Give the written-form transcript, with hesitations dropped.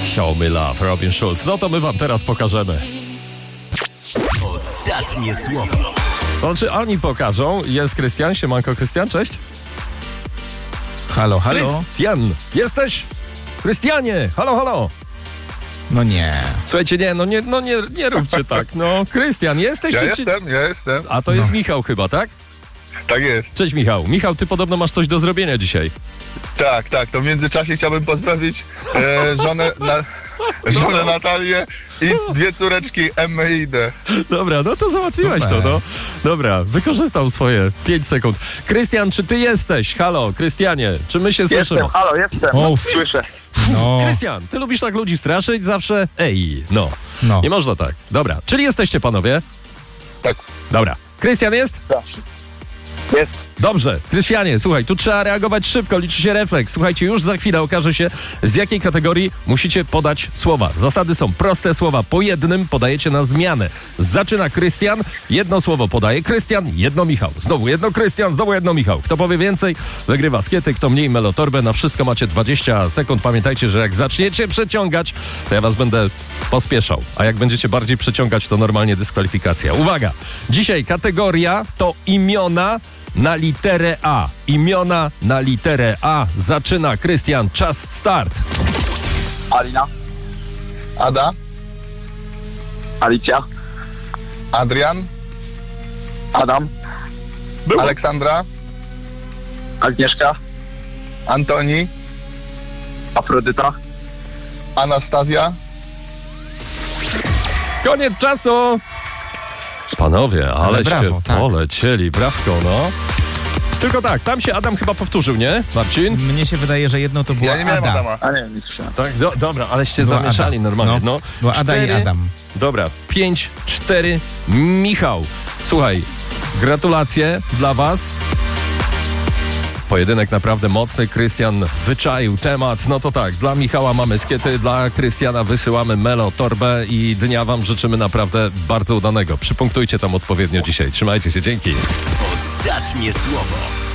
Show Me Love, Robin Schulz. No to my wam teraz pokażemy. Ostatnie słowo. To czy oni pokażą? Jest Krystian, siemanko Krystian, cześć. Halo, halo? Krystian, jesteś? Krystianie, halo, halo. No nie. Słuchajcie, nie róbcie tak. No, Krystian, jesteś? Ja czy... jestem. A to jest Michał chyba, tak? Tak jest. Cześć Michał. Michał, ty podobno masz coś do zrobienia dzisiaj. Tak. To w międzyczasie chciałbym pozdrowić żonę Natalię i 2 córeczki Emmę i Idę. Dobra, no to załatwiłeś to, no. Dobra, wykorzystał swoje 5 sekund. Krystian, czy ty jesteś? Halo, Krystianie, czy my się słyszymy? Jestem, halo, jestem. Słyszę. No. Krystian, ty lubisz tak ludzi straszyć zawsze? Ej, no. No. Nie można tak. Dobra, czyli jesteście panowie? Tak. Dobra. Krystian jest? Zawsze. Jest. Dobrze. Krystianie, słuchaj, tu trzeba reagować szybko, liczy się refleks. Słuchajcie, już za chwilę okaże się, z jakiej kategorii musicie podać słowa. Zasady są proste, słowa po jednym podajecie na zmianę. Zaczyna Krystian, jedno słowo podaje Krystian, jedno Michał. Znowu jedno Krystian, znowu jedno Michał. Kto powie więcej, wygrywa skiety, kto mniej melotorbę. Na wszystko macie 20 sekund. Pamiętajcie, że jak zaczniecie przeciągać, to ja was będę pospieszał. A jak będziecie bardziej przeciągać, to normalnie dyskwalifikacja. Uwaga! Dzisiaj kategoria to imiona na literę A. Imiona na literę A. Zaczyna Krystian. Czas start. Alina. Ada, Alicja. Adrian, Adam. Aleksandra, Agnieszka. Antoni, Afrodyta. Anastazja. Koniec czasu! Panowie, aleście brawo, tak. polecieli. Brawko, no. Tylko tak, tam się Adam chyba powtórzył, nie? Marcin? Mnie się wydaje, że jedno to była Ja nie miałem Ada. Adama. A nie, nic się. Tak, dobra, aleście Była zamieszali Ada. normalnie, no. Była Ada i 4, Adam. Dobra, 5, 4, Michał. Słuchaj, gratulacje dla was. Pojedynek naprawdę mocny. Krystian wyczaił temat. No to tak, dla Michała mamy skiety, dla Krystiana wysyłamy melotorbę i dnia wam życzymy naprawdę bardzo udanego. Przypunktujcie tam odpowiednio dzisiaj. Trzymajcie się, dzięki. Ostatnie słowo.